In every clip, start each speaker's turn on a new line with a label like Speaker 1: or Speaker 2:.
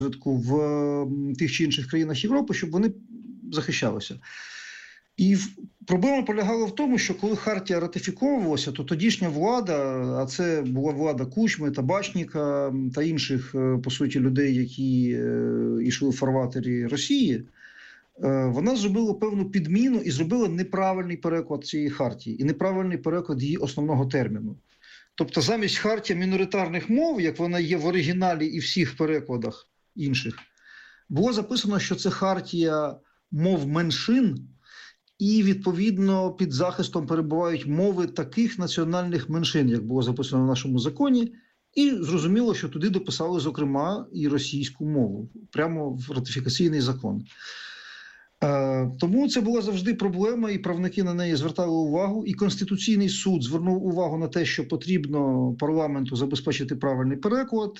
Speaker 1: в тих чи інших країнах Європи, щоб вони захищалися. І проблема полягала в тому, що коли Хартія ратифіковувалася, то тодішня влада, а це була влада Кучми, Табачніка та інших, по суті, людей, які йшли в фарватері Росії, вона зробила певну підміну і зробила неправильний переклад цієї Хартії і неправильний переклад її основного терміну. Тобто замість Хартія міноритарних мов, як вона є в оригіналі і всіх перекладах інших, було записано, що це Хартія мов меншин, і, відповідно, під захистом перебувають мови таких національних меншин, як було записано в нашому законі, і зрозуміло, що туди дописали, зокрема, і російську мову, прямо в ратифікаційний закон. Тому це була завжди проблема, і правники на неї звертали увагу, і Конституційний суд звернув увагу на те, що потрібно парламенту забезпечити правильний переклад.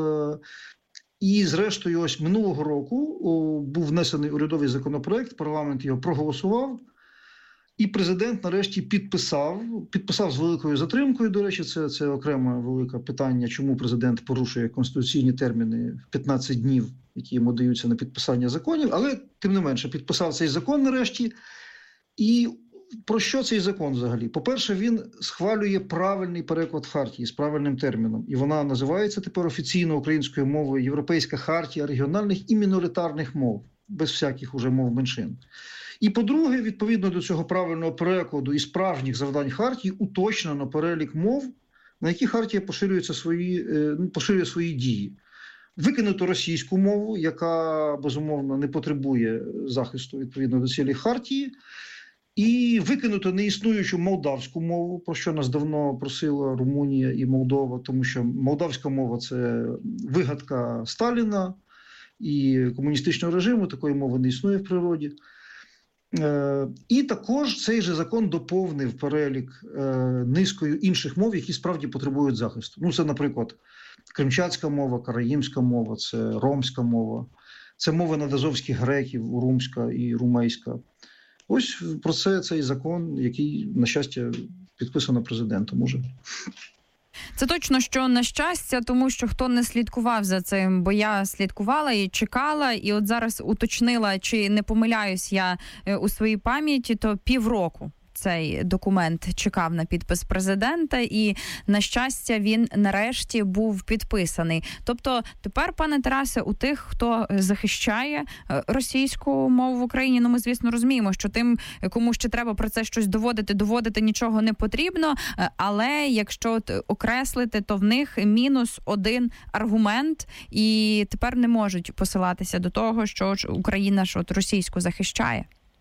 Speaker 1: І, зрештою, ось минулого року був внесений урядовий законопроект, парламент його проголосував, і президент нарешті підписав з великою затримкою, до речі, це окреме велике питання, чому президент порушує конституційні терміни в 15 днів, які йому даються на підписання законів, але, тим не менше, підписав цей закон нарешті. І про що цей закон взагалі? По-перше, він схвалює правильний переклад Хартії з правильним терміном. І вона називається тепер офіційно українською мовою Європейська Хартія регіональних і міноритарних мов, без всяких уже мов меншин. І по-друге, відповідно до цього правильного перекладу і справжніх завдань Хартії, уточнено перелік мов, на які Хартія поширює свої дії. Викинуто російську мову, яка, безумовно, не потребує захисту відповідно до цілей Хартії, і викинуто неіснуючу молдавську мову, про що нас давно просила Румунія і Молдова, тому що молдавська мова – це вигадка Сталіна і комуністичного режиму, такої мови не існує в природі. І також цей же закон доповнив перелік низкою інших мов, які справді потребують захисту. Ну, це, наприклад, кримчацька мова, караїмська мова, це ромська мова, це мови надазовських греків, урумська і румейська. Ось про це цей закон, який, на щастя, підписано президентом уже.
Speaker 2: Це точно, що на щастя, тому що хто не слідкував за цим, бо я слідкувала і чекала, і от зараз уточнила, чи не помиляюсь я у своїй пам'яті, то півроку цей документ чекав на підпис президента, і, на щастя, він нарешті був підписаний. Тобто тепер, пане Тарасе, у тих, хто захищає російську мову в Україні, ну ми, звісно, розуміємо, що тим, кому ще треба про це щось доводити нічого не потрібно, але якщо окреслити, то в них мінус один аргумент, і тепер не можуть посилатися до того, що Україна ж от російську захищає.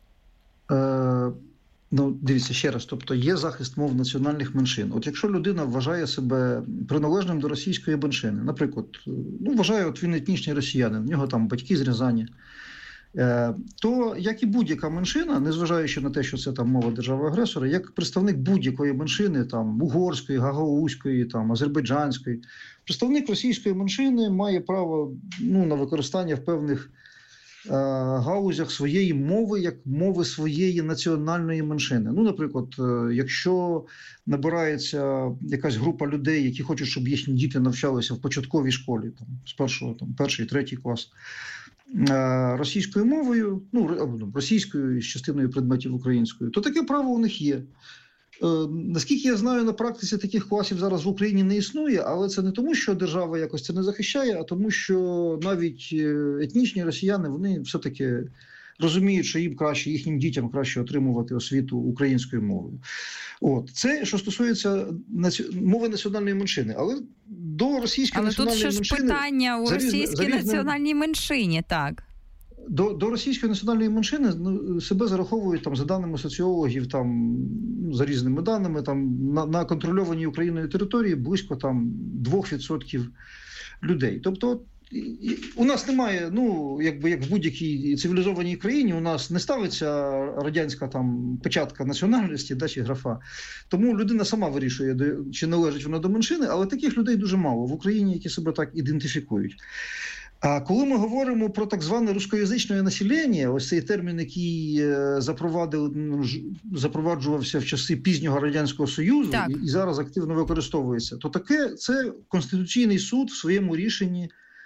Speaker 1: Ну, дивіться ще раз, тобто є захист мов національних меншин. От якщо людина вважає себе приналежним до російської меншини, наприклад, вважає, от він етнічний росіянин, в нього там батьки з Рязані, то, як і будь-яка меншина, незважаючи на те, що це там мова держави-агресора, як представник будь-якої меншини, там угорської, гагаузької, там азербайджанської, представник російської меншини має право на використання в певних гаузях своєї мови, як мови своєї національної меншини. Ну, наприклад, якщо набирається якась група людей, які хочуть, щоб їхні діти навчалися в початковій школі, там, з перший, третій клас, російською мовою, російською з частиною предметів українською, то таке право у них є. Наскільки я знаю, на практиці таких класів зараз в Україні не існує, але це не тому, що держава якось це не захищає, а тому, що навіть етнічні росіяни, вони все-таки розуміють, що їм краще, їхнім дітям краще отримувати освіту українською мовою. От. Це, що стосується мови національної меншини. Але до російської національної меншини... Але тут ще ж питання у російській національній меншині, так. До російської національної меншини себе зараховують, там, за даними соціологів, там, за різними даними, там, на контрольованій Україною території близько там, 2% людей. Тобто у нас немає, як в будь-якій цивілізованій країні, у нас не ставиться радянська там, печатка національності, чи графа. Тому людина сама вирішує, чи належить вона до меншини, але таких людей дуже мало в Україні, які себе так ідентифікують. А коли ми говоримо про так зване рускоязичне населення, ось цей термін, який запроваджувався в часи пізнього Радянського Союзу і зараз активно використовується, то таке це Конституційний суд в своєму рішенні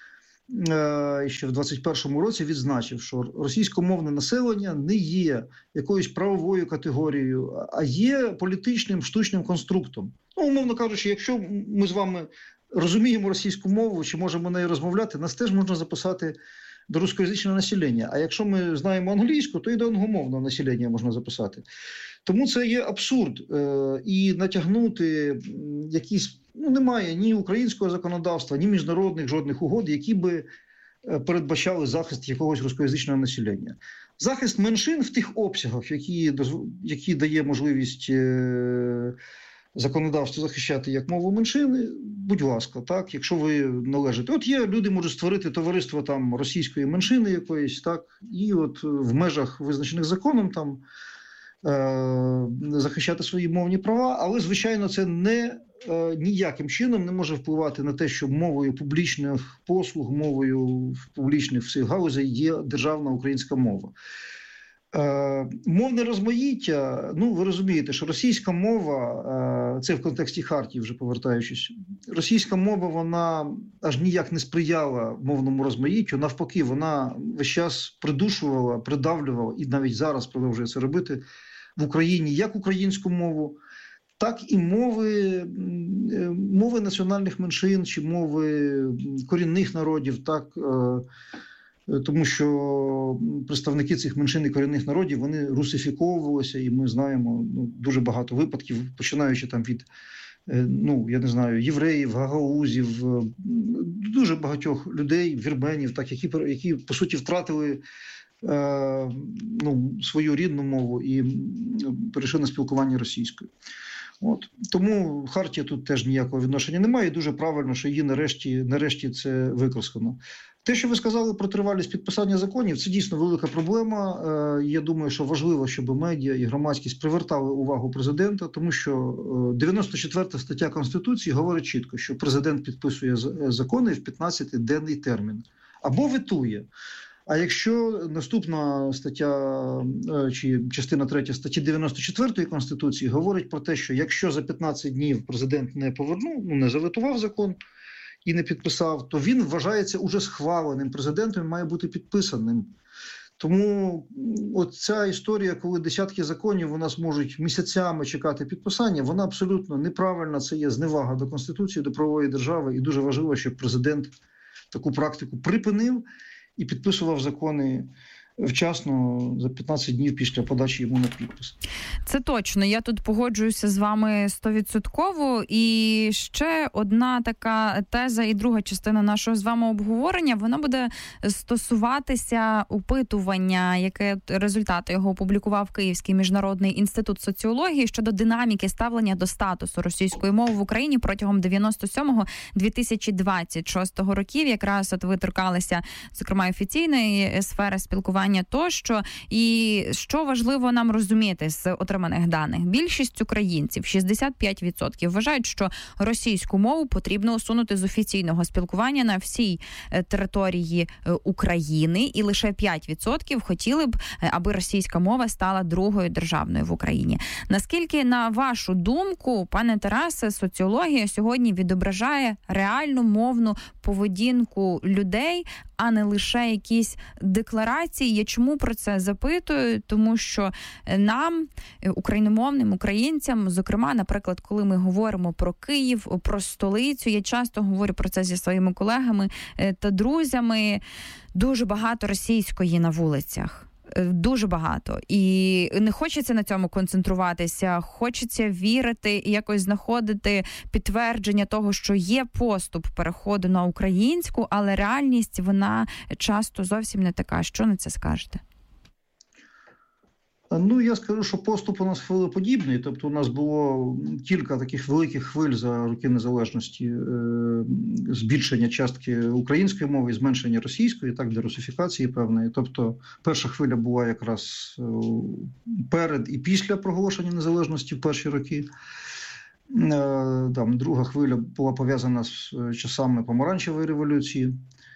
Speaker 1: ще в 21-му році відзначив, що російськомовне населення не є якоюсь правовою категорією, а є політичним штучним конструктом. Ну, умовно кажучи, якщо ми з вами розуміємо російську мову, чи можемо нею розмовляти, нас теж можна записати до рускоязичного населення. А якщо ми знаємо англійську, то і до англомовного населення можна записати. Тому це є абсурд. І натягнути якісь, немає ні українського законодавства, ні міжнародних жодних угод, які би передбачали захист якогось рускоязичного населення. Захист меншин в тих обсягах, які дає можливість законодавство захищати як мову меншини, будь ласка, так, якщо ви належите. От є, люди можуть створити товариство там російської меншини якоїсь, так, і от в межах визначених законом там захищати свої мовні права, але, звичайно, це ніяким чином не може впливати на те, що мовою публічних послуг, мовою публічних всіх галузей є державна українська мова. Мовне розмаїття, ви розумієте, що російська мова, це в контексті Хартії вже повертаючись, російська мова, вона аж ніяк не сприяла мовному розмаїттю, навпаки, вона весь час придушувала, придавлювала і навіть зараз продовжує це робити в Україні як українську мову, так і мови національних меншин чи мови корінних народів, так, тому що представники цих меншин і корінних народів, вони русифіковувалися, і ми знаємо дуже багато випадків, починаючи там від, я не знаю, євреїв, гагаузів, дуже багатьох людей, вірменів, так, які по суті втратили свою рідну мову і перейшли на спілкування російською. От. Тому Хартія тут теж ніякого відношення немає, і дуже правильно, що її нарешті це використано. Те, що ви сказали про тривалість підписання законів, це дійсно велика проблема. Я думаю, що важливо, щоб медіа і громадськість привертали увагу президента, тому що 94 стаття Конституції говорить чітко, що президент підписує закони в 15-денний термін або ветує. А якщо наступна стаття, чи частина 3 статті 94 Конституції говорить про те, що якщо за 15 днів президент не не заветував закон і не підписав, то він вважається уже схваленим президентом і має бути підписаним. Тому от ця історія, коли десятки законів у нас можуть місяцями чекати підписання, вона абсолютно неправильна, це є зневага до Конституції, до правової держави, і дуже важливо, щоб президент таку практику припинив і підписував закони вчасно, за 15 днів після подачі йому на підпис.
Speaker 2: Це точно. Я тут погоджуюся з вами 100%. І ще одна така теза і друга частина нашого з вами обговорення, вона буде стосуватися опитування, яке результати його опублікував Київський міжнародний інститут соціології щодо динаміки ставлення до статусу російської мови в Україні протягом 97-2026 років. Якраз от ви торкалися, зокрема, офіційної сфери спілкування тощо. І що важливо нам розуміти з отриманих даних? Більшість українців, 65%, вважають, що російську мову потрібно усунути з офіційного спілкування на всій території України, і лише 5% хотіли б, аби російська мова стала другою державною в Україні. Наскільки, на вашу думку, пане Тарасе, соціологія сьогодні відображає реальну мовну поведінку людей, а не лише якісь декларації? Я чому про це запитую? Тому що нам, україномовним українцям, зокрема, наприклад, коли ми говоримо про Київ, про столицю, я часто говорю про це зі своїми колегами та друзями, дуже багато російської на вулицях. Дуже багато. І не хочеться на цьому концентруватися, хочеться вірити і якось знаходити підтвердження того, що є поступ переходу на українську, але реальність, вона часто зовсім не така. Що на це скажете?
Speaker 1: Я скажу, що поступ у нас хвилеподібний. Тобто у нас було кілька таких великих хвиль за роки незалежності, збільшення частки української мови і зменшення російської, так, дерусифікації певної. Тобто перша хвиля була якраз перед і після проголошення незалежності в перші роки. Друга хвиля була пов'язана з часами Помаранчевої революції.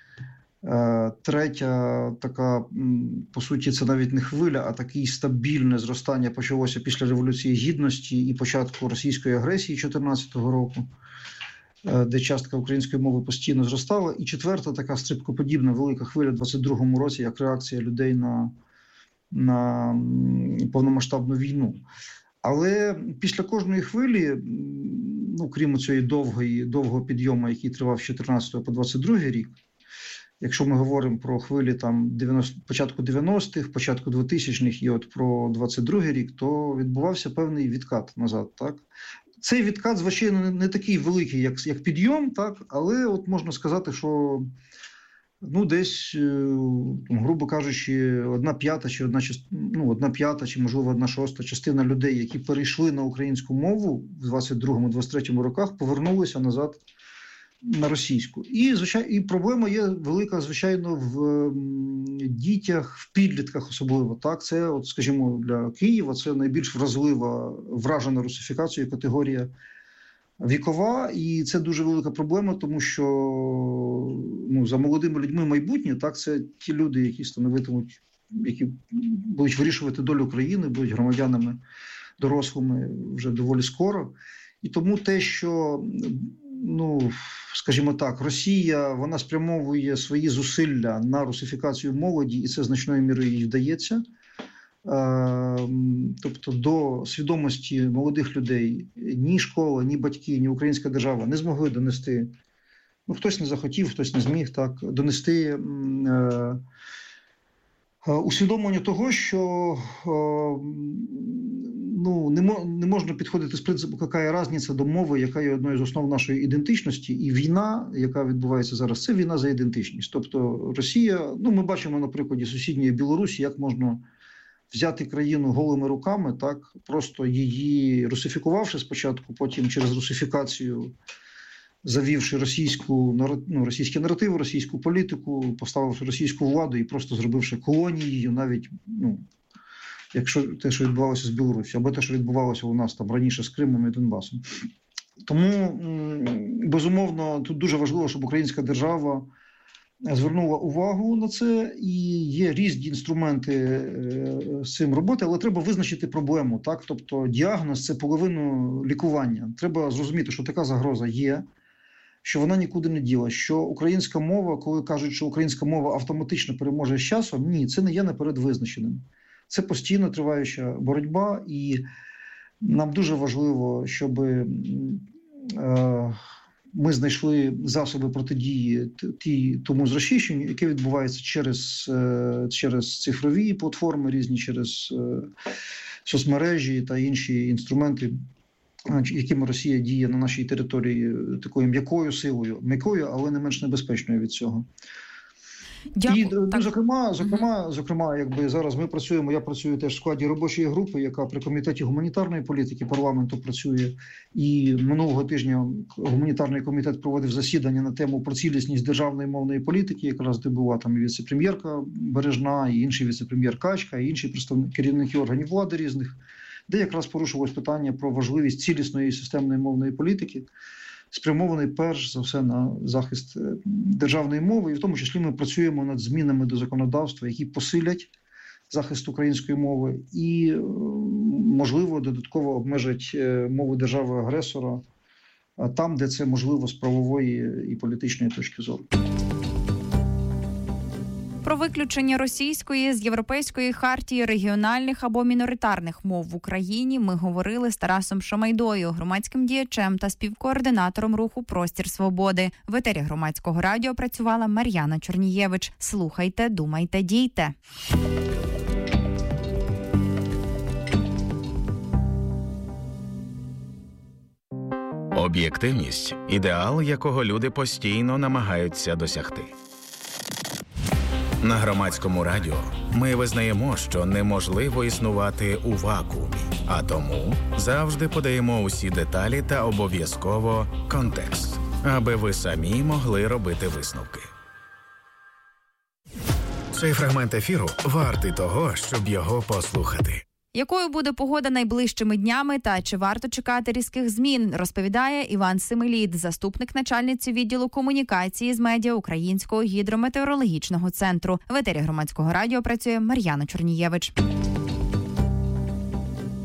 Speaker 1: Третя така, по суті, це навіть не хвиля, а таке стабільне зростання почалося після Революції Гідності і початку російської агресії 2014 року. де частка української мови постійно зростала. І четверта така стрибкоподібна велика хвиля в 22-му році, як реакція людей на повномасштабну війну. Але після кожної хвилі, крім цієї довгого підйому, який тривав з 14 по 22 рік, якщо ми говоримо про хвилі початку 90-х, початку 2000-х і от про 22 рік, то відбувався певний відкат назад, так? Цей відкат, звичайно, не такий великий, як підйом, так? Але от можна сказати, що десь, грубо кажучи, 1/5 чи, можливо, 1/6 частина людей, які перейшли на українську мову в 22-23 роках, повернулися назад на російську. І проблема є велика, звичайно, в дітях, в підлітках особливо. Так? Це, от, скажімо, для Києва це найбільш вражена русифікацією категорія вікова, і це дуже велика проблема, тому що за молодими людьми майбутнє, так, це ті люди, які будуть вирішувати долю країни, будуть громадянами дорослими вже доволі скоро. І тому те, що, скажімо так, Росія, вона спрямовує свої зусилля на русифікацію молоді, і це значною мірою їй вдається. Тобто до свідомості молодих людей ні школа, ні батьки, ні українська держава не змогли донести, хтось не захотів, хтось не зміг так донести усвідомлення того, що не можна підходити з принципу, яка різниця до мови, яка є одною з основ нашої ідентичності, і війна, яка відбувається зараз, це війна за ідентичність. Тобто Росія, ми бачимо на прикладі сусідньої Білорусі, як можна взяти країну голими руками, так, просто її русифікувавши спочатку, потім через русифікацію завівши російський наратив, російську політику, поставивши російську владу і просто зробивши колонією, навіть, якщо те, що відбувалося з Білорусі, або те, що відбувалося у нас там раніше з Кримом і Донбасом. Тому, безумовно, тут дуже важливо, щоб українська держава звернула увагу на це, і є різні інструменти з цим роботи, але треба визначити проблему, так? Тобто діагноз – це половину лікування. Треба зрозуміти, що така загроза є, що вона нікуди не діла, що українська мова, коли кажуть, що українська мова автоматично переможе з часом, ні, це не є наперед визначеним. Це постійно триваюча боротьба, і нам дуже важливо, щоб ми знайшли засоби протидії тому зросійщенню, яке відбувається через цифрові платформи різні, через соцмережі та інші інструменти, якими Росія діє на нашій території такою м'якою силою, але не менш небезпечною від цього. І, зокрема, якби зараз ми працюємо, я працюю теж в складі робочої групи, яка при Комітеті гуманітарної політики парламенту працює. І минулого тижня гуманітарний комітет проводив засідання на тему про цілісність державної мовної політики, якраз де була там і віце-прем'єрка Бережна, і інший віце-прем'єр Качка, і інші керівники органів влади різних, де якраз порушувалось питання про важливість цілісної системної мовної політики, спрямований перш за все на захист державної мови, і в тому числі ми працюємо над змінами до законодавства, які посилять захист української мови і, можливо, додатково обмежать мову держави-агресора там, де це можливо з правової і політичної точки зору.
Speaker 2: Про виключення російської з Європейської хартії регіональних або міноритарних мов в Україні ми говорили з Тарасом Шамайдою, громадським діячем та співкоординатором руху «Простір свободи». В етері Громадського радіо працювала Мар'яна Чорнієвич. Слухайте, думайте, дійте.
Speaker 3: Об'єктивність – ідеал, якого люди постійно намагаються досягти. На Громадському радіо ми визнаємо, що неможливо існувати у вакуумі, а тому завжди подаємо усі деталі та обов'язково контекст, аби ви самі могли робити висновки. Цей фрагмент ефіру вартий того, щоб його послухати.
Speaker 2: Якою буде погода найближчими днями та чи варто чекати різких змін, розповідає Іван Семелід, заступник начальниці відділу комунікації з медіа Українського гідрометеорологічного центру. В етері Громадського радіо працює Мар'яна Чорнієвич.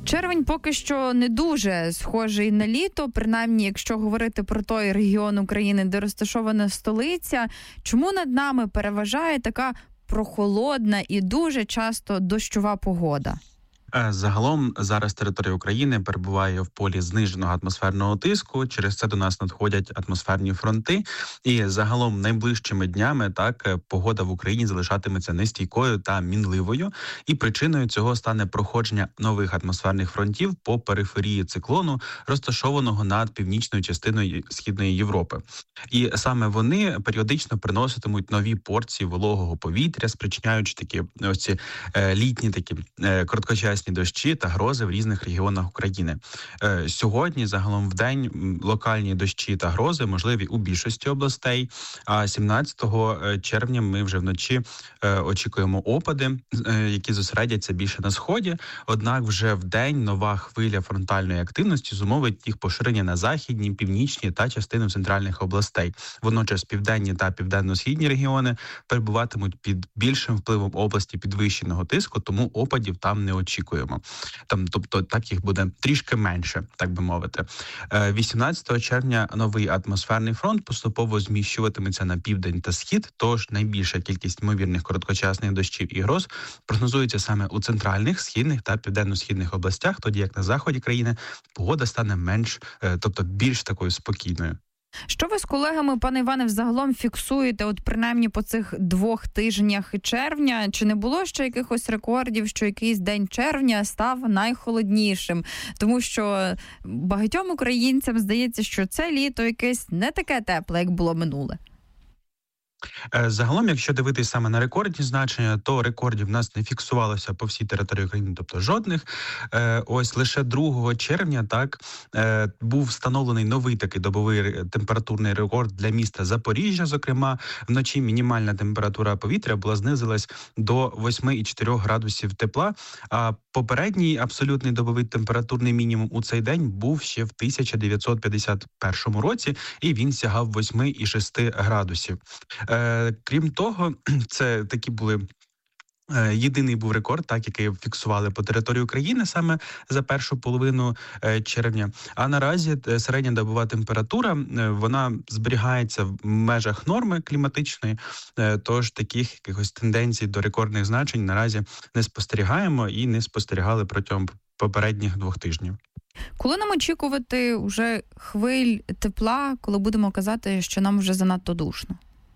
Speaker 2: Червень поки що не дуже схожий на літо, принаймні, якщо говорити про той регіон України, де розташована столиця. Чому над нами переважає така прохолодна і дуже часто дощова погода?
Speaker 4: Загалом зараз територія України перебуває в полі зниженого атмосферного тиску. Через це до нас надходять атмосферні фронти. І загалом найближчими днями погода в Україні залишатиметься нестійкою та мінливою. І причиною цього стане проходження нових атмосферних фронтів по периферії циклону, розташованого над північною частиною Східної Європи. І саме вони періодично приноситимуть нові порції вологого повітря, спричиняючи такі ось ці літні такі короткочасні дощі та грози в різних регіонах України. Сьогодні загалом в день локальні дощі та грози можливі у більшості областей, а 17 червня ми вже вночі очікуємо опади, які зосередяться більше на сході, однак вже в день нова хвиля фронтальної активності зумовить їх поширення на західні, північні та частину центральних областей. Водночас південні та південно-східні регіони перебуватимуть під більшим впливом області підвищеного тиску, тому опадів там не очікуємо. Тобто так їх буде трішки менше, так би мовити. 18 червня новий атмосферний фронт поступово зміщуватиметься на південь та схід, тож найбільша кількість ймовірних короткочасних дощів і гроз прогнозується саме у центральних, східних та південно-східних областях, тоді як на заході країни погода стане більш такою спокійною.
Speaker 2: Що ви з колегами, пане Іване, взагалом фіксуєте, принаймні по цих 2 тижнях червня? Чи не було ще якихось рекордів, що якийсь день червня став найхолоднішим? Тому що багатьом українцям здається, що це літо якесь не таке тепле, як було минуле.
Speaker 4: Загалом, якщо дивитись саме на рекордні значення, то рекордів в нас не фіксувалося по всій території України, тобто жодних. Ось лише 2 червня був встановлений новий такий добовий температурний рекорд для міста Запоріжжя. Зокрема, вночі мінімальна температура повітря знизилась до 8,4 градусів тепла, а попередній абсолютний добовий температурний мінімум у цей день був ще в 1951 році, і він сягав 8,6 градусів. Крім того, це такі були єдиний був рекорд, який фіксували по території України саме за першу половину червня. А наразі середня добова температура, вона зберігається в межах норми кліматичної, тож таких якихось тенденцій до рекордних значень наразі не спостерігаємо і не спостерігали протягом попередніх 2 тижнів.
Speaker 2: Коли нам очікувати вже хвиль тепла, коли будемо казати, що нам вже занадто душно?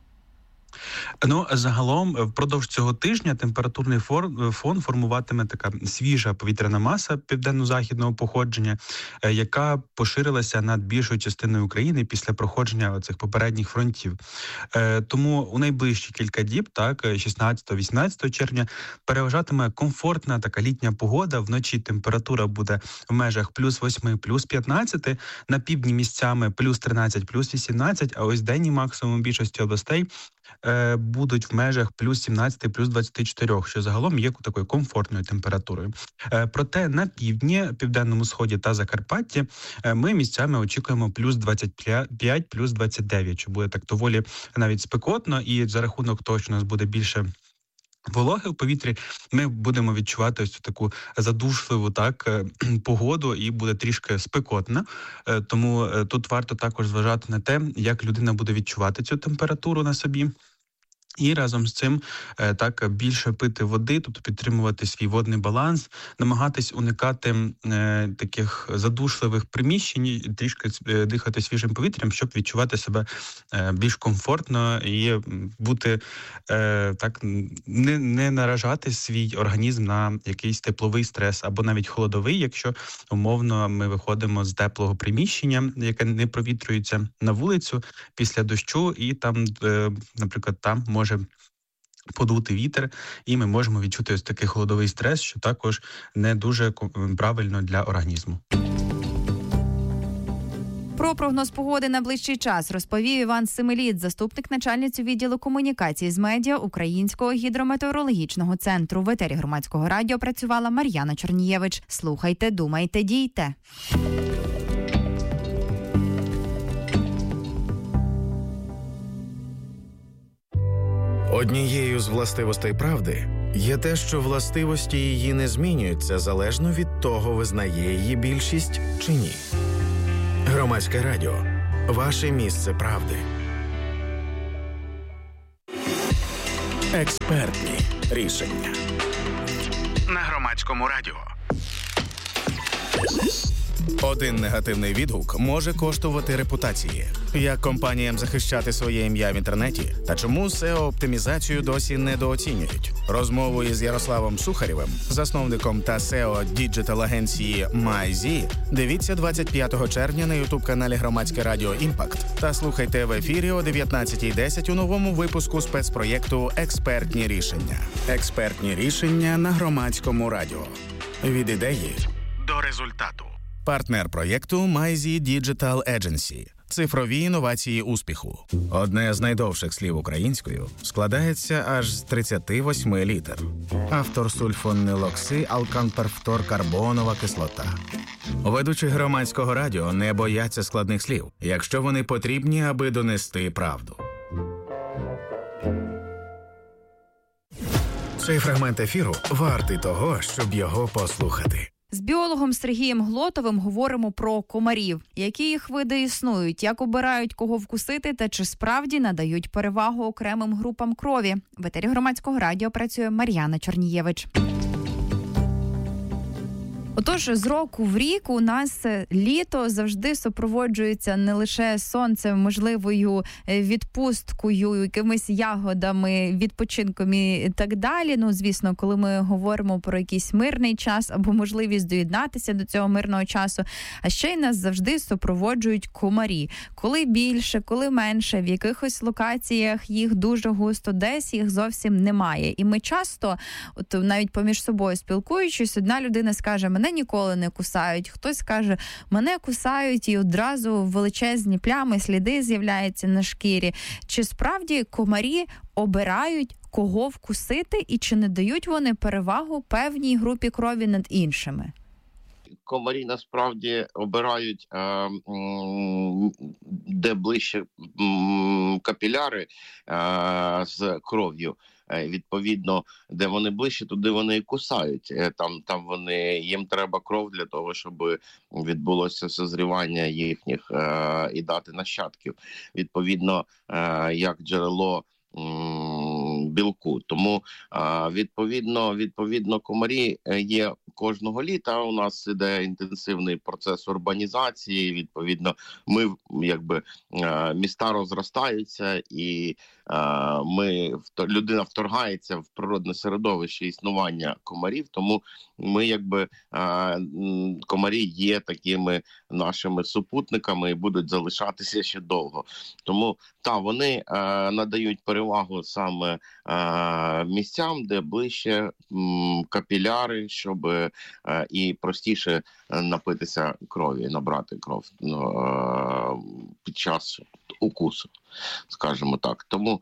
Speaker 4: Загалом, впродовж цього тижня температурний фон формуватиме така свіжа повітряна маса південно-західного походження, яка поширилася над більшою частиною України після проходження цих попередніх фронтів. Тому у найближчі кілька діб, 16-18 червня, переважатиме комфортна така літня погода. Вночі температура буде в межах плюс 8, плюс 15, на півдні місцями плюс 13, плюс 18, а ось денний максимум більшості областей будуть в межах плюс 17, плюс 24, що загалом є такою комфортною температурою. Проте на півдні, південному сході та Закарпатті ми місцями очікуємо плюс 25, плюс 29, що буде так доволі навіть спекотно, і за рахунок того, що у нас буде більше вологи в повітрі, ми будемо відчувати ось таку задушливу погоду, і буде трішки спекотно. Тому тут варто також зважати на те, як людина буде відчувати цю температуру на собі. І разом з цим більше пити води, тобто підтримувати свій водний баланс, намагатись уникати таких задушливих приміщень, трішки дихати свіжим повітрям, щоб відчувати себе більш комфортно і бути не наражати свій організм на якийсь тепловий стрес або навіть холодовий, якщо умовно ми виходимо з теплого приміщення, яке не провітрюється, на вулицю після дощу, і там, наприклад, там може подути вітер, і ми можемо відчути ось такий холодовий стрес, що також не дуже правильно для організму.
Speaker 2: Про прогноз погоди на ближчий час розповів Іван Семеліт, заступник начальниці відділу комунікації з медіа Українського гідрометеорологічного центру. В етері Громадського радіо працювала Мар'яна Чорнієвич. Слухайте, думайте, дійте.
Speaker 3: Однією з властивостей правди Є те, що властивості її не змінюються залежно від того, визнає її більшість чи ні. Громадське радіо. Ваше місце правди. Експертні рішення. На Громадському радіо. Один негативний відгук може коштувати репутації. Як компаніям захищати своє ім'я в інтернеті? Та чому SEO-оптимізацію досі недооцінюють? Розмову із Ярославом Сухарєвим, засновником та SEO діджитал-агенції MyZ, дивіться 25 червня на ютуб-каналі Громадське радіо «Імпакт» та слухайте в ефірі о 19:10 у новому випуску спецпроєкту «Експертні рішення». Експертні рішення на Громадському радіо. Від ідеї до результату. Партнер проєкту MyZ Digital Agency. Цифрові інновації успіху. Одне з найдовших слів українською складається аж з 38 літер. Автор сульфонилокси алканперфторкарбонова кислота. Ведучі Громадського радіо не бояться складних слів, якщо вони потрібні, аби донести правду. Цей фрагмент ефіру вартий того, щоб його послухати.
Speaker 2: З біологом Сергієм Глотовим говоримо про комарів. Які їх види існують, як обирають, кого вкусити та чи справді надають перевагу окремим групам крові. В етері Громадського радіо працює Мар'яна Чорнієвич. Отож, з року в рік у нас літо завжди супроводжується не лише сонцем, можливою відпусткою, якимись ягодами, відпочинком і так далі. Ну, звісно, коли ми говоримо про якийсь мирний час або можливість доєднатися до цього мирного часу, а ще й нас завжди супроводжують комарі. Коли більше, коли менше, в якихось локаціях їх дуже густо, десь їх зовсім немає. І ми часто, от навіть поміж собою спілкуючись, одна людина скаже: мене ніколи не кусають. Хтось каже, мене кусають, і одразу величезні плями, сліди з'являються на шкірі. Чи справді комарі обирають, кого вкусити, і чи не дають вони перевагу певній групі крові над іншими?
Speaker 5: Комарі насправді обирають, де ближче капіляри з кров'ю. Відповідно, де вони ближче, туди вони і кусають. Там їм треба кров для того, щоб відбулося созрівання їхніх і дати нащадків. Відповідно, як джерело білку. Тому, відповідно, комарі є кожного літа. У нас іде інтенсивний процес урбанізації. Відповідно, міста розростаються, і людина вторгається в природне середовище існування комарів. Тому комарі є такими нашими супутниками і будуть залишатися ще довго. Тому вони надають перевагу саме місцям, де ближче капіляри, щоб і простіше напитися крові, набрати кров під час укусу, скажімо так. Тому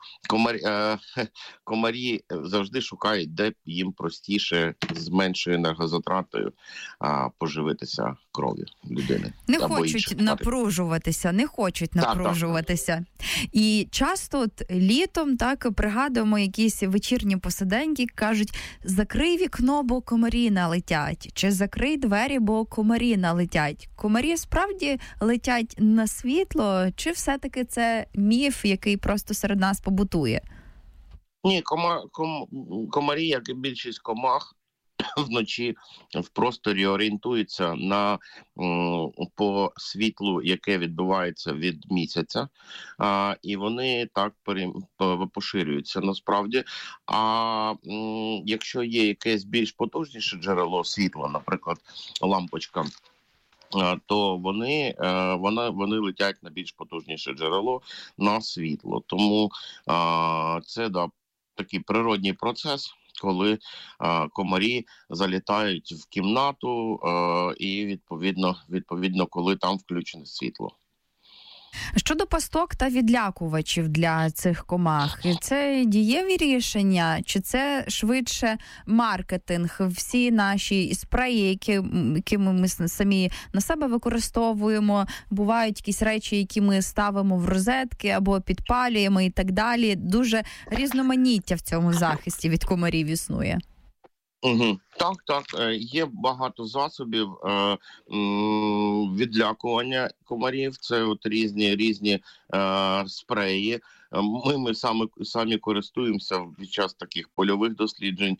Speaker 5: комарі завжди шукають, де їм простіше з меншою енергозатратою поживитися кров'ю людини.
Speaker 2: Не хочуть напружуватися. І часто літом пригадуємо якісь вечірні посиденьки, кажуть: закрий вікно, бо комарі налетять, чи закрий двері, бо комарі налетять. Комарі справді летять на світло, чи все-таки це міф, який просто серед нас побутує?
Speaker 5: Ні, комарі, як і більшість комах, вночі в просторі орієнтуються по світлу, яке відбивається від місяця, і вони так поширюються насправді. А якщо є якесь більш потужніше джерело світла, наприклад, лампочка, то вони летять на більш потужніше джерело, на світло. Тому це такий природній процес, коли комарі залітають в кімнату і відповідно, коли там включене світло.
Speaker 2: Щодо пасток та відлякувачів для цих комах, це дієві рішення, чи це швидше маркетинг? Всі наші спреї, якими ми самі на себе використовуємо, бувають якісь речі, які ми ставимо в розетки або підпалюємо і так далі. Дуже різноманіття в цьому захисті від комарів існує.
Speaker 5: Так. Є багато засобів відлякування комарів. Це от різні спреї. Ми самі користуємося під час таких польових досліджень.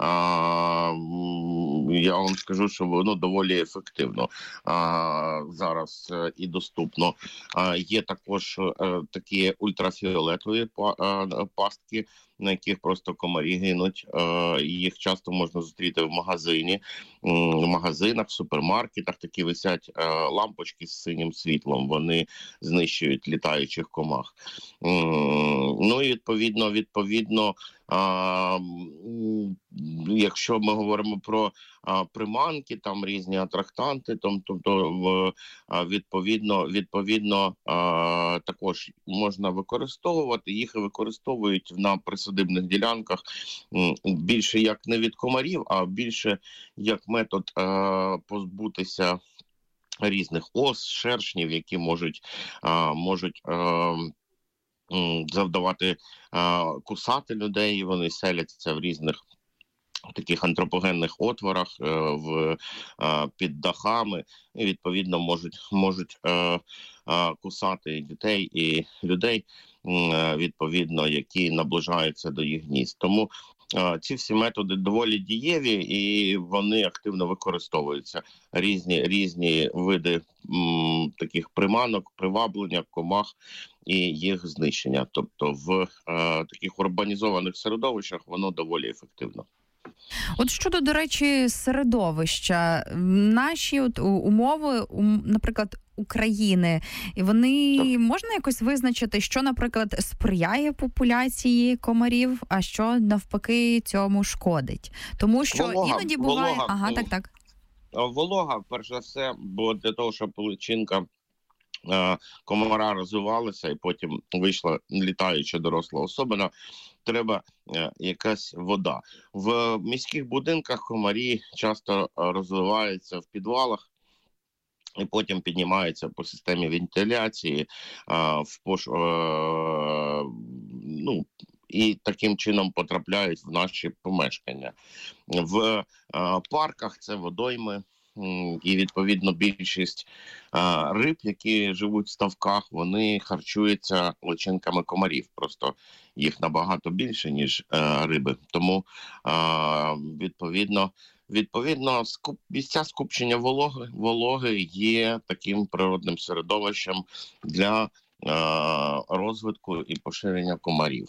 Speaker 5: Я вам скажу, що воно доволі ефективно зараз і доступно. Є також такі ультрафіолетові пастки, на яких просто комарі гинуть. Їх часто можна зустріти в магазинах, в супермаркетах. Такі висять лампочки з синім світлом. Вони знищують літаючих комах. Ну і відповідно, якщо ми говоримо про приманки, там різні атрактанти, тобто відповідно також можна використовувати. Їх використовують на присадибних ділянках більше як не від комарів, а більше як метод позбутися різних ос, шершнів, які можуть завдавати кусати людей. Вони селяться в різних таких антропогенних отворах під дахами і відповідно можуть кусати і дітей, і людей, відповідно, які наближаються до їх гнізд. Тому ці всі методи доволі дієві і вони активно використовуються. Різні види таких приманок, приваблення комах і їх знищення. Тобто в таких урбанізованих середовищах воно доволі ефективно.
Speaker 2: От щодо, до речі, середовища, наші умови, наприклад, України, і вони можна якось визначити, що, наприклад, сприяє популяції комарів, а що навпаки цьому шкодить? Тому що іноді буває... Так.
Speaker 5: Волога, перш за все, бо для того, щоб личинка комара розвивалася і потім вийшла літаюча доросла особина, треба якась вода. В міських будинках комарі часто розвиваються в підвалах і потім піднімаються по системі вентиляції, і таким чином потрапляють в наші помешкання. В парках це водойми, і, відповідно, більшість риб, які живуть в ставках, вони харчуються личинками комарів. Просто їх набагато більше, ніж риби. Тому, відповідно, місця скупчення вологи є таким природним середовищем для розвитку і поширення комарів.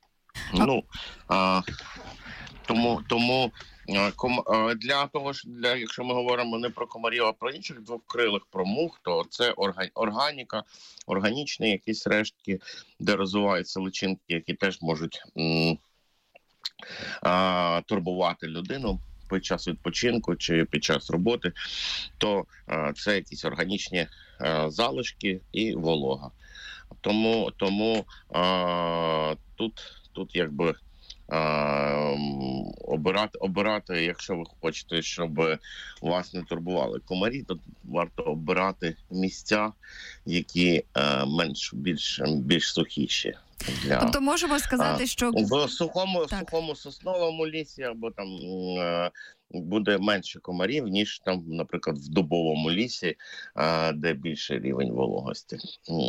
Speaker 5: Тому для того, якщо ми говоримо не про комарів, а про інших двокрилих, про мух, то це органіка, органічні якісь рештки, де розвиваються личинки, які теж можуть турбувати людину під час відпочинку чи під час роботи, то це якісь органічні залишки і волога. Тому тут якби обирати, якщо ви хочете, щоб вас не турбували комарі, то варто обирати місця, які більш сухіші.
Speaker 2: Тобто можемо сказати, що
Speaker 5: в сухому сосновому лісі або там буде менше комарів, ніж там, наприклад, в дубовому лісі, де більший рівень вологості.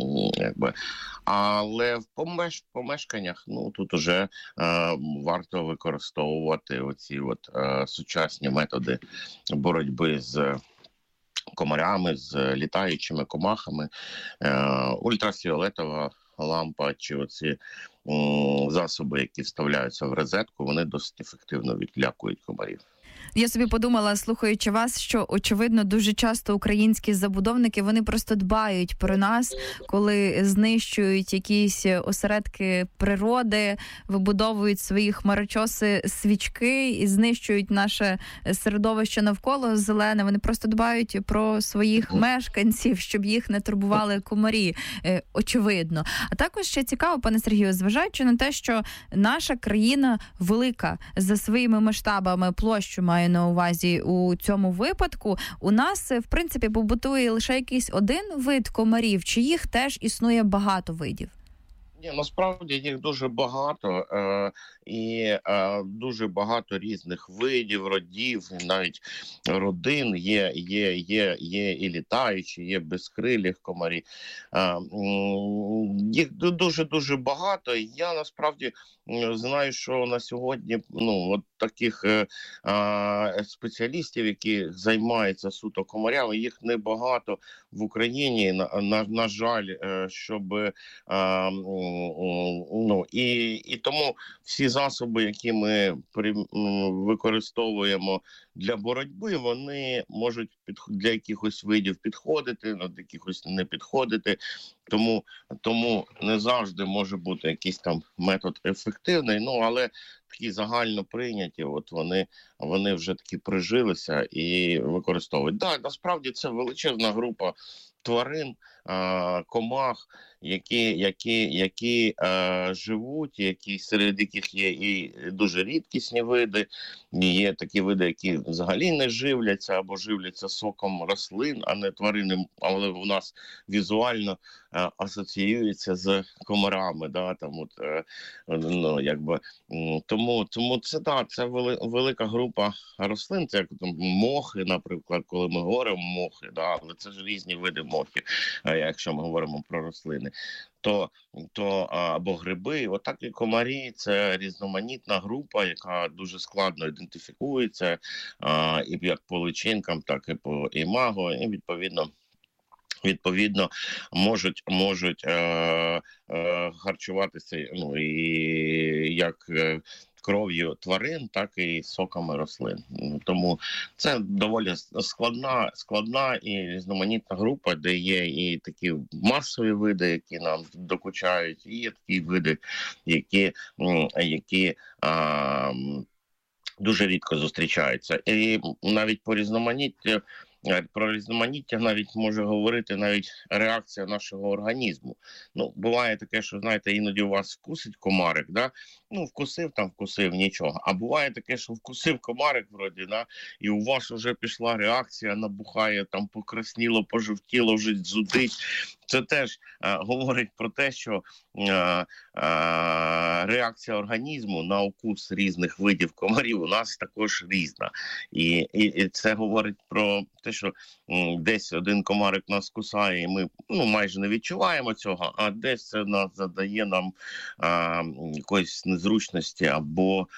Speaker 5: Але в помешканнях, тут уже варто використовувати оці сучасні методи боротьби з комарями, з літаючими комахами, ультрафіолетова лампа чи оці засоби, які вставляються в розетку, вони досить ефективно відлякують комарів.
Speaker 2: Я собі подумала, слухаючи вас, що, очевидно, дуже часто українські забудовники, вони просто дбають про нас, коли знищують якісь осередки природи, вибудовують свої хмарочоси, свічки і знищують наше середовище навколо зелене. Вони просто дбають про своїх мешканців, щоб їх не турбували комарі, очевидно. А також ще цікаво, пане Сергію, зважаючи на те, що наша країна велика за своїми масштабами, площу маю на увазі у цьому випадку, у нас, в принципі, побутує лише якийсь один вид комарів, чи їх теж існує багато видів?
Speaker 5: Ні, насправді їх дуже багато, і дуже багато різних видів, родів, навіть родин. Є і літаючі, є безкрилі комарі. Їх дуже-дуже багато. Я насправді знаю, що на сьогодні от таких спеціалістів, які займаються суто комарями, їх небагато в Україні. На жаль, щоб і тому всі засоби, які ми використовуємо для боротьби, вони можуть для якихось видів підходити, для якихось не підходити. Тому не завжди може бути якийсь там метод ефективний, але такі загально прийняті, от вони вже таки прижилися і використовують. Так, насправді це величезна група тварин, комах, які живуть, серед яких є і дуже рідкісні види, і є такі види, які взагалі не живляться або живляться соком рослин, а не тварин, але у нас візуально асоціюється з комарами, тому це велика група рослин, це як мохи, наприклад, коли ми говоримо мохи, але це ж різні види мохів, якщо ми говоримо про рослини, то або гриби, отак і комарі, це різноманітна група, яка дуже складно ідентифікується, і як по личинкам, так і по імаго, і відповідно можуть харчуватися і як кров'ю тварин, так і соками рослин. Тому це доволі складна і різноманітна група, де є і такі масові види, які нам докучають, і є такі види, які дуже рідко зустрічаються. І навіть про різноманіття навіть може говорити навіть реакція нашого організму. Буває таке, що, знаєте, іноді у вас вкусить комарик, вкусив, нічого. А буває таке, що вкусив комарик вроді, і у вас вже пішла реакція, набухає, покрасніло, пожовтіло, вже зудить. Це теж говорить про те, що реакція організму на укус різних видів комарів у нас також різна. І це говорить про те, що десь один комарик нас кусає, і ми майже не відчуваємо цього, а десь це задає нам якоїсь незручності або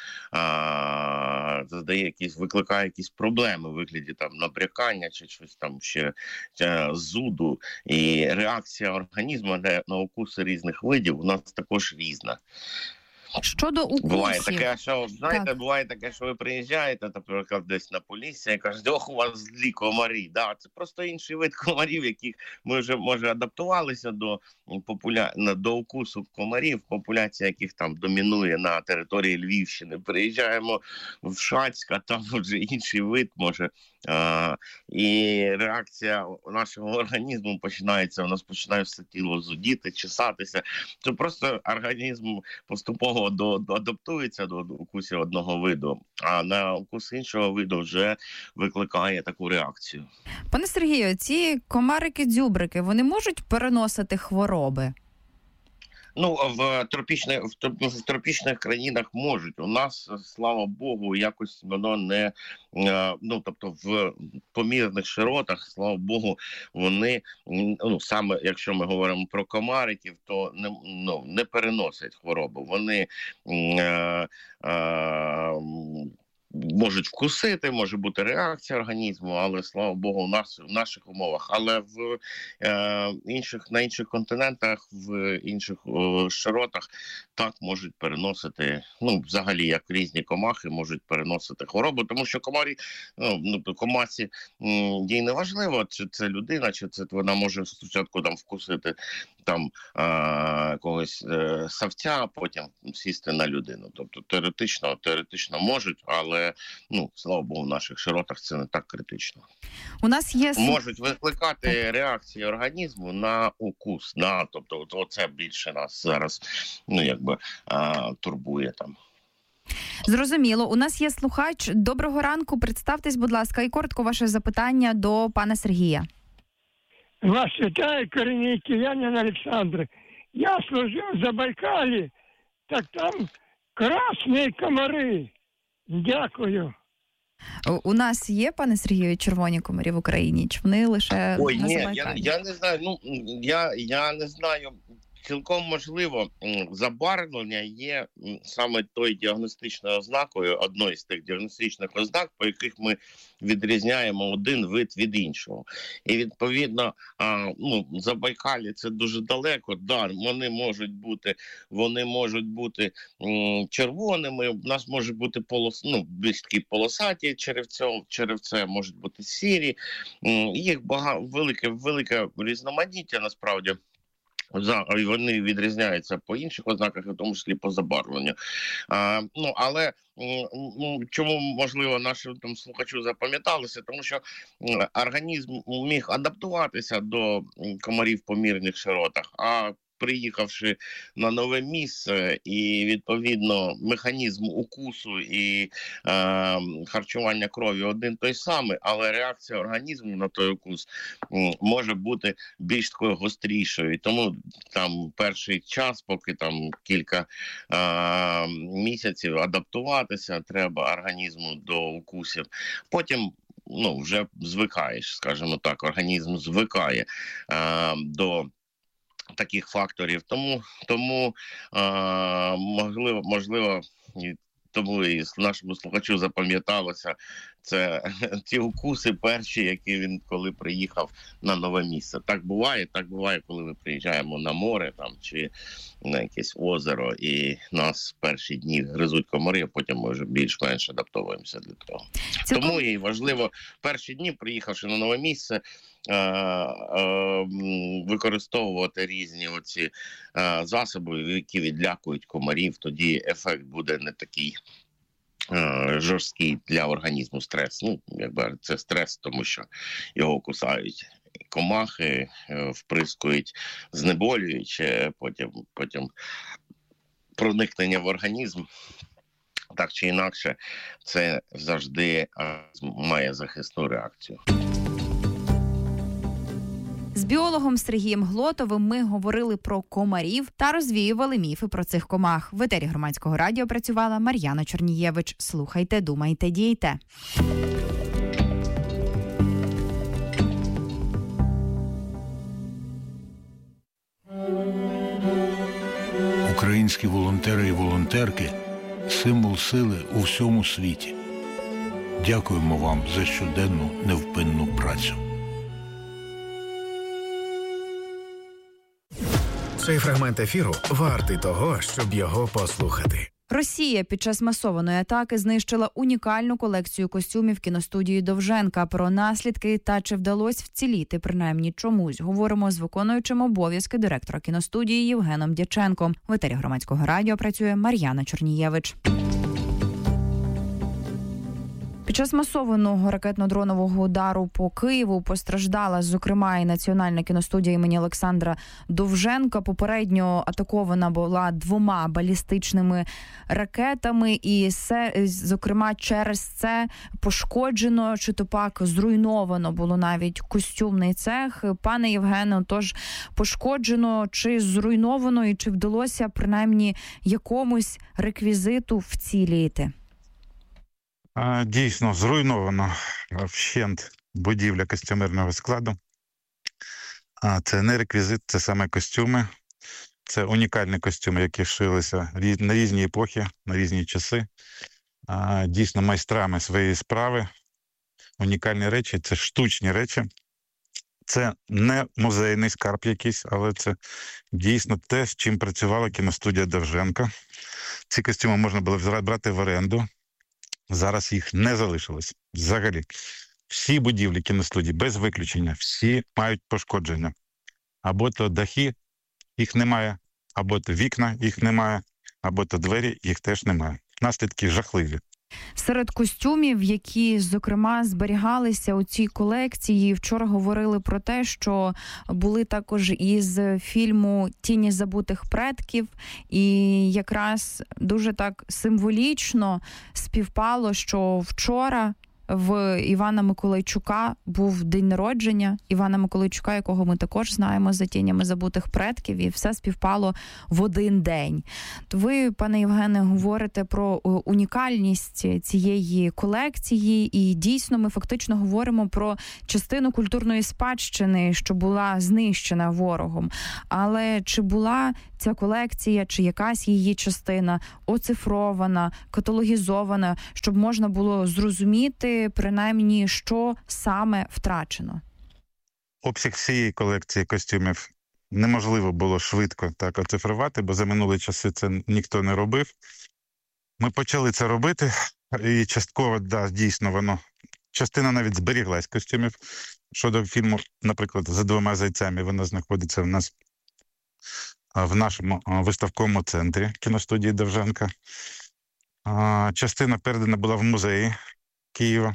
Speaker 5: викликає якісь проблеми у вигляді набрякання чи щось ще зуду. І реакція організму на укуси різних видів у нас також різна.
Speaker 2: Щодо укусів.
Speaker 5: Буває таке, що, буває таке, що ви приїжджаєте, наприклад, десь на Полісся і кажете, ох, у вас злі комарі. Це просто інший вид комарів, яких ми вже, може, адаптувалися до укусу комарів, популяція яких там домінує на території Львівщини. Приїжджаємо в Шацьк, а там вже інший вид може. І реакція нашого організму починається, у нас починає все тіло зудіти, чесатися. Це просто організм поступово адаптується до укусів одного виду, а на укус іншого виду вже викликає таку реакцію.
Speaker 2: Пане Сергію, ці комарики-дзюбрики, вони можуть переносити хвороби?
Speaker 5: В тропічних країнах можуть. У нас, слава Богу, якось воно не, тобто в помірних широтах, слава Богу, вони, саме якщо ми говоримо про комариків, то не переносять хворобу. Вони можуть вкусити, може бути реакція організму, але, слава Богу, в наших умовах. Але на інших континентах, в інших широтах так можуть переносити, взагалі, як різні комахи можуть переносити хворобу, тому що комасі їй не важливо, чи це людина, чи це вона може спочатку вкусити якогось савця, а потім сісти на людину. Тобто теоретично можуть, але, слава Богу, в наших широтах це не так критично.
Speaker 2: У нас є...
Speaker 5: Можуть викликати реакції організму на укус, тобто оце більше нас зараз, турбує там.
Speaker 2: Зрозуміло. У нас є слухач. Доброго ранку. Представтесь, будь ласка, і коротко ваше запитання до пана Сергія.
Speaker 6: Вас вітає корінний киянин Олександр. Я служив в Забайкалі, так там красні комари. Дякую.
Speaker 2: У нас є, пане Сергію, червоні комарі в Україні? Чи вони лише на Забайкалі?
Speaker 5: Я не знаю. Я не знаю. Цілком можливо, забарвлення є саме тою діагностичною ознакою, одною з тих діагностичних ознак, по яких ми відрізняємо один вид від іншого. І відповідно, Забайкалі це дуже далеко, вони можуть бути червоними, у нас можуть бути більш такі полосаті черевце, можуть бути сірі, їх велике різноманіття насправді. Вони відрізняються по інших ознаках, в тому числі по забарвленню. Але чому, можливо, нашим слухачу запам'яталося? Тому що організм міг адаптуватися до комарів в помірних широтах, а приїхавши на нове місце, і, відповідно, механізм укусу і харчування крові один той самий, але реакція організму на той укус може бути більш такою гострішою. І тому перший час, поки кілька місяців адаптуватися треба організму до укусів. Потім вже звикаєш, скажімо так, організм звикає до таких факторів. Тому можливо, тому і нашому слухачу запам'яталося це ті укуси перші, які він коли приїхав на нове місце. Так буває, коли ми приїжджаємо на море чи на якесь озеро, і нас перші дні гризуть комари, а потім ми вже більш-менш адаптовуємося до того. Тому і важливо перші дні, приїхавши на нове місце, використовувати різні оці засоби, які відлякують комарів. Тоді ефект буде не такий жорсткий для організму стрес. Це стрес, тому що його кусають комахи, вприскують знеболююче, потім проникнення в організм. Так чи інакше, це завжди має захисну реакцію.
Speaker 2: З біологом Сергієм Глотовим ми говорили про комарів та розвіювали міфи про цих комах. В етері Громадського радіо працювала Мар'яна Чорнієвич. Слухайте, думайте, дійте.
Speaker 7: Українські волонтери і волонтерки – символ сили у всьому світі. Дякуємо вам за щоденну невпинну працю.
Speaker 3: Цей фрагмент ефіру вартий того, щоб його послухати.
Speaker 2: Росія під час масованої атаки знищила унікальну колекцію костюмів кіностудії Довженка. Про наслідки та чи вдалося вціліти принаймні чомусь говоримо з виконуючим обов'язки директора кіностудії Євгеном Дяченком. В етері Громадського радіо працює Мар'яна Чорнієвич. Під час масованого ракетно-дронового удару по Києву постраждала, зокрема, і Національна кіностудія імені Олександра Довженка. Попередньо атакована була 2 балістичними ракетами, і, зокрема, через це пошкоджено, чи то пак зруйновано було навіть костюмний цех. Пане Євгене, тож пошкоджено чи зруйновано, і чи вдалося принаймні якомусь реквізиту вціліти?
Speaker 8: Дійсно, зруйновано вщент будівля костюмерного складу. Це не реквізит, це саме костюми. Це унікальні костюми, які шилися на різні епохи, на різні часи. дійсно майстрами своєї справи. Унікальні речі, це штучні речі. Це не музейний скарб якийсь, але це дійсно те, з чим працювала кіностудія Довженко. Ці костюми можна було брати в оренду. Зараз їх не залишилось. Взагалі, всі будівлі кіностудії, без виключення, всі мають пошкодження. Або то дахи, їх немає, або то вікна, їх немає, або то двері, їх теж немає. Наслідки жахливі.
Speaker 2: Серед костюмів, які, зокрема, зберігалися у цій колекції, вчора говорили про те, що були також із фільму «Тіні забутих предків», і якраз дуже так символічно співпало, що вчора в Івана Миколайчука був день народження Івана Миколайчука, якого ми також знаємо за «Тінями забутих предків», і все співпало в один день. То ви, пане Євгене, говорите про унікальність цієї колекції, і дійсно ми фактично говоримо про частину культурної спадщини, що була знищена ворогом. Але чи була ця колекція, чи якась її частина оцифрована, каталогізована, щоб можна було зрозуміти, принаймні, що саме втрачено?
Speaker 8: Обсяг всієї колекції костюмів неможливо було швидко так оцифрувати, бо за минулі часи це ніхто не робив. Ми почали це робити, і частково, да, дійсно, воно. Частина навіть зберіглась костюмів. Щодо фільму, наприклад, «За двома зайцями», вона знаходиться в нас в нашому виставковому центрі кіностудії Довженко. Частина передана була в музеї Києва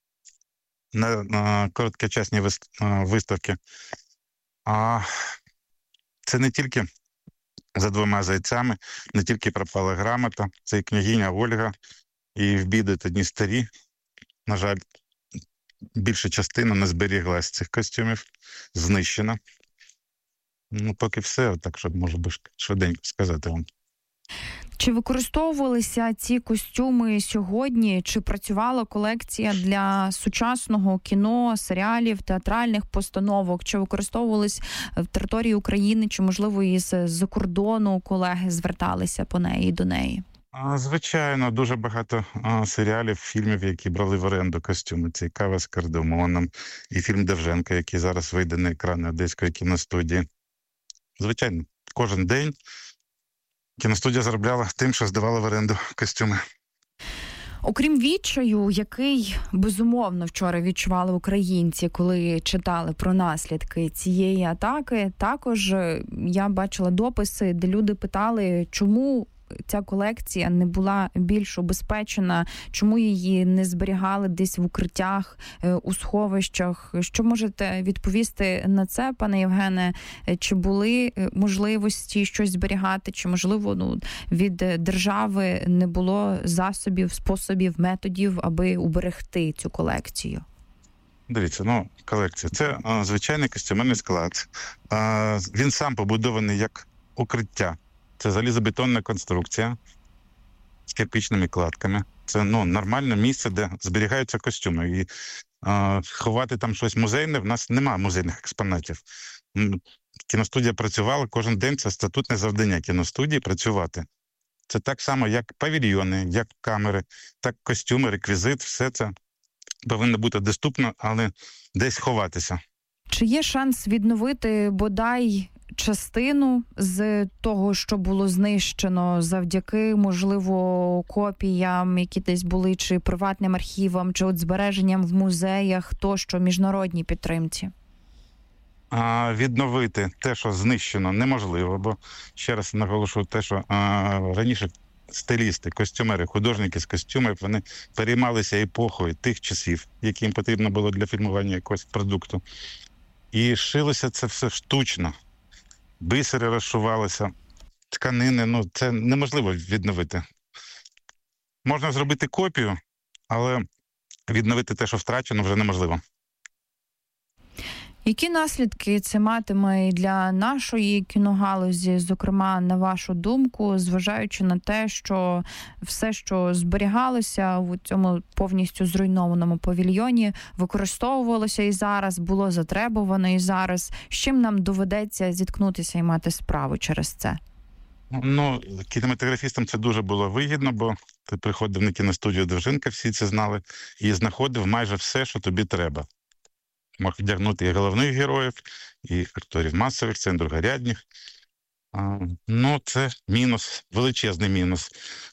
Speaker 8: на короткочасні виставки. Це не тільки «За двома зайцями», не тільки «Пропала грамота», це і «Княгиня Ольга», і «В біди та дні старі». На жаль, більша частина не зберіглась цих костюмів, знищена. Поки все, так що можу швиденько сказати вам.
Speaker 2: Чи використовувалися ці костюми сьогодні? Чи працювала колекція для сучасного кіно, серіалів, театральних постановок? Чи використовувались в території України? Чи, можливо, із-за кордону колеги зверталися по неї і до неї?
Speaker 8: Звичайно, дуже багато серіалів, фільмів, які брали в оренду костюми. Це «Кава з кардамоном», і фільм Довженка, який зараз вийде на екрани Одеської кіностудії. Звичайно, кожен день кіностудія заробляла тим, що здавала в оренду костюми.
Speaker 2: Окрім відчаю, який, безумовно, вчора відчували українці, коли читали про наслідки цієї атаки, також я бачила дописи, де люди питали, чому ця колекція не була більш убезпечена, чому її не зберігали десь в укриттях, у сховищах. Що можете відповісти на це, пане Євгене? Чи були можливості щось зберігати, чи, можливо, від держави не було засобів, способів, методів, аби уберегти цю колекцію?
Speaker 8: Дивіться, колекція – це звичайний костюмерний склад. Він сам побудований як укриття. Це залізобетонна конструкція з кирпичними кладками. Це нормальне місце, де зберігаються костюми. І ховати там щось музейне, в нас немає музейних експонатів. Кіностудія працювала кожен день, це статутне завдання кіностудії працювати. Це так само, як павільйони, як камери, так костюми, реквізит, все це повинно бути доступно, але десь ховатися.
Speaker 2: Чи є шанс відновити бодай частину з того, що було знищено, завдяки, можливо, копіям, які десь були, чи приватним архівам, чи збереженням в музеях, тощо, міжнародній підтримці?
Speaker 8: Відновити те, що знищено, неможливо, бо, ще раз наголошу, те, що раніше стилісти, костюмери, художники з костюмів, вони переймалися епохою тих часів, яким потрібно було для фільмування якогось продукту. І шилося це все штучно. Бисери розшивалися, тканини, це неможливо відновити. Можна зробити копію, але відновити те, що втрачено, вже неможливо.
Speaker 2: Які наслідки це матиме для нашої кіногалузі, зокрема, на вашу думку, зважаючи на те, що все, що зберігалося у цьому повністю зруйнованому павільйоні, використовувалося і зараз, було затребувано і зараз. З чим нам доведеться зіткнутися і мати справу через це?
Speaker 8: Кінематографістам це дуже було вигідно, бо Ти приходив на кіностудію Довженка, всі це знали, і знаходив майже все, що тобі треба. Мог вдягнути і головних героїв, і акторів масових, це другорядних. Ну, це мінус, величезний мінус.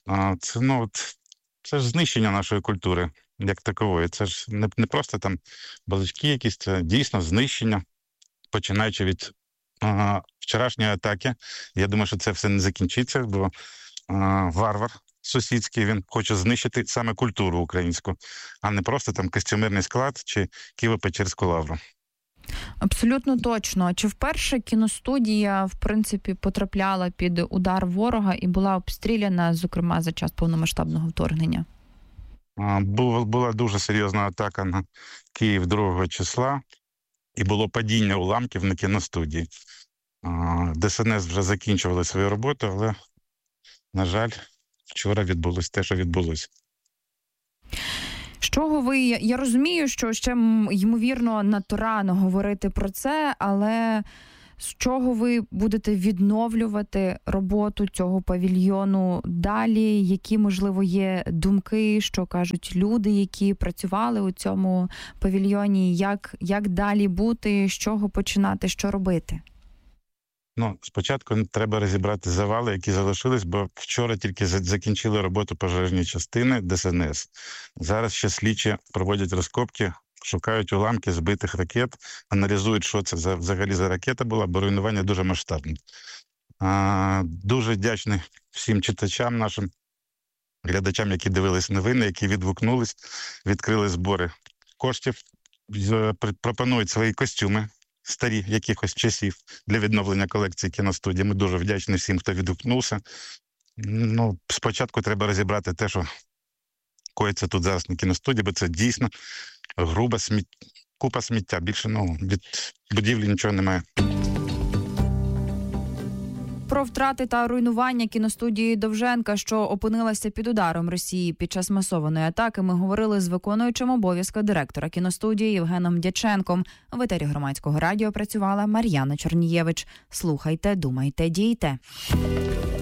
Speaker 8: Це ж знищення нашої культури, як такової. Це ж не просто там балачки якісь, це дійсно знищення, починаючи від вчорашньої атаки. Я думаю, що це все не закінчиться, бо варвар сусідський, він хоче знищити саме культуру українську, а не просто там костюмерний склад чи Києво-Печерську лавру.
Speaker 2: Абсолютно точно. Чи вперше кіностудія, в принципі, потрапляла під удар ворога і була обстріляна, зокрема, за час повномасштабного вторгнення?
Speaker 8: Була дуже серйозна атака на Київ 2 числа, і було падіння уламків на кіностудії. ДСНС вже закінчували свою роботу, але, на жаль, вчора відбулося те, що відбулося.
Speaker 2: З чого я розумію, що ще, ймовірно, надто рано говорити про це, але з чого ви будете відновлювати роботу цього павільйону далі? Які, можливо, є думки, що кажуть люди, які працювали у цьому павільйоні? Як далі бути, з чого починати, що робити?
Speaker 8: Спочатку треба розібрати завали, які залишились, бо вчора тільки закінчили роботу пожежні частини ДСНС. Зараз ще слідчі проводять розкопки, шукають уламки збитих ракет, аналізують, що це взагалі за ракета була, бо руйнування дуже масштабне. Дуже вдячний всім читачам, нашим глядачам, які дивились новини, які відгукнулись, відкрили збори коштів, пропонують свої костюми старі якихось часів для відновлення колекції кіностудії. Ми дуже вдячні всім, хто відгукнувся. Спочатку треба розібрати те, що коїться тут зараз на кіностудії, бо це дійсно груба купа сміття. Більше від будівлі нічого немає.
Speaker 2: Про втрати та руйнування кіностудії Довженка, що опинилася під ударом Росії під час масованої атаки, ми говорили з виконуючим обов'язки директора кіностудії Євгеном Дяченком. В етері Громадського радіо працювала Мар'яна Чернієвич. Слухайте, думайте, дійте.